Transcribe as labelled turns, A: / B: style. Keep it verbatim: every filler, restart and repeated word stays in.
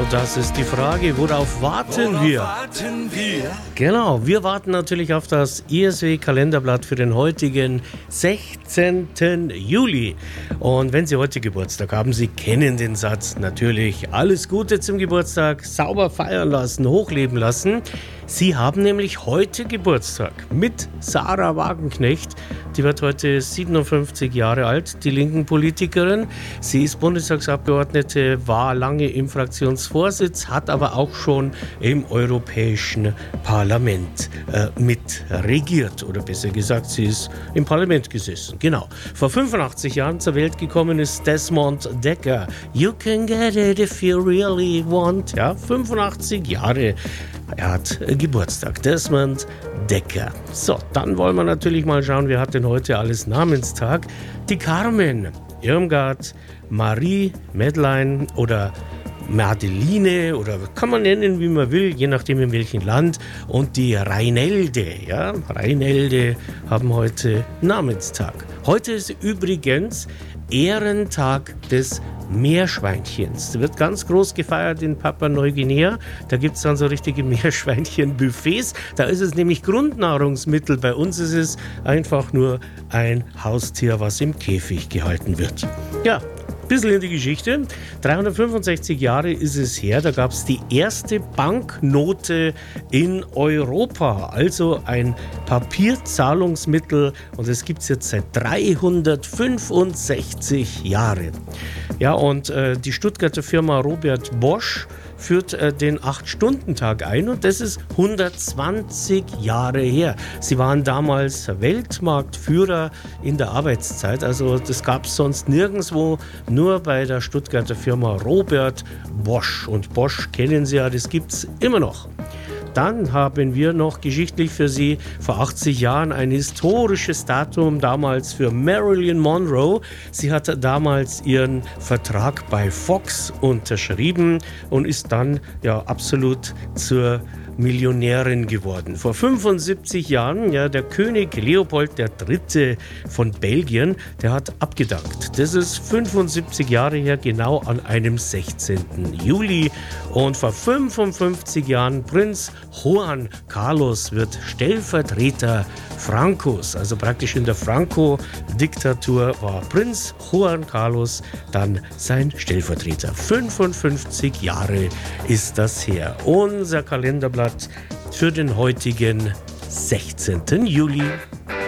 A: Das ist die Frage, worauf warten worauf wir?
B: warten wir?
A: Genau, wir warten natürlich auf das I S W-Kalenderblatt für den heutigen sechzehnten Juli. Und wenn Sie heute Geburtstag haben, Sie kennen den Satz natürlich. Alles Gute zum Geburtstag, sauber feiern lassen, hochleben lassen. Sie haben nämlich heute Geburtstag mit Sarah Wagenknecht. Die wird heute siebenundfünfzig Jahre alt, die linken Politikerin. Sie ist Bundestagsabgeordnete, war lange im Fraktionsvorsitz, hat aber auch schon im Europäischen Parlament äh, mit regiert. Oder besser gesagt, sie ist im Parlament gesessen. Genau. Vor fünfundachtzig Jahren zur Welt gekommen ist Desmond Dekker. You can get it if you really want. Ja, fünfundachtzig Jahre. Er hat Geburtstag, Desmond Dekker. So, dann wollen wir natürlich mal schauen, wer hat denn heute alles Namenstag? Die Carmen, Irmgard, Marie, Madeleine oder Madeline oder kann man nennen, wie man will, je nachdem in welchem Land. Und die Reinelde, ja, Reinelde haben heute Namenstag. Heute ist übrigens Ehrentag des Meerschweinchens. Das wird ganz groß gefeiert in Papua-Neuguinea. Da gibt es dann so richtige Meerschweinchen-Buffets. Da ist es nämlich Grundnahrungsmittel. Bei uns ist es einfach nur ein Haustier, was im Käfig gehalten wird. Ja, ein bisschen in die Geschichte. dreihundertfünfundsechzig Jahre ist es her, da gab es die erste Banknote in Europa. Also ein Papierzahlungsmittel und das gibt es jetzt seit dreihundertfünfundsechzig Jahren. Ja, und äh, die Stuttgarter Firma Robert Bosch führt äh, den acht-Stunden-Tag ein und das ist hundertzwanzig Jahre her. Sie waren damals Weltmarktführer in der Arbeitszeit, also das gab es sonst nirgendwo, nur bei der Stuttgarter Firma Robert Bosch. Und Bosch kennen Sie ja, das gibt es immer noch. Dann haben wir noch geschichtlich für Sie vor achtzig Jahren ein historisches Datum, damals für Marilyn Monroe. Sie hat damals ihren Vertrag bei Fox unterschrieben und ist dann ja absolut zur Millionärin geworden. Vor fünfundsiebzig Jahren, ja, der König Leopold der Dritte von Belgien, der hat abgedankt. Das ist fünfundsiebzig Jahre her, genau an einem sechzehnten Juli. Und vor fünfundfünfzig Jahren Prinz Juan Carlos wird Stellvertreter Francos, also praktisch in der Franco-Diktatur war Prinz Juan Carlos dann sein Stellvertreter. fünfundfünfzig Jahre ist das her. Unser Kalenderblatt für den heutigen sechzehnten Juli.